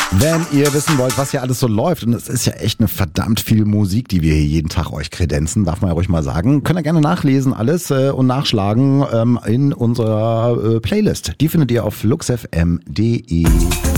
Wenn ihr wissen wollt, was hier alles so läuft, und es ist ja echt eine verdammt viel Musik, die wir hier jeden Tag euch kredenzen, darf man ja ruhig mal sagen, könnt ihr gerne nachlesen alles und nachschlagen in unserer Playlist. Die findet ihr auf luxfm.de.